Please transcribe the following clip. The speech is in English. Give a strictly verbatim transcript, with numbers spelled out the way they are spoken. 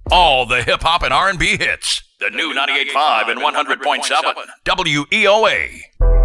All the hip-hop and R and B hits. The new ninety-eight point five and one hundred point seven W E O A.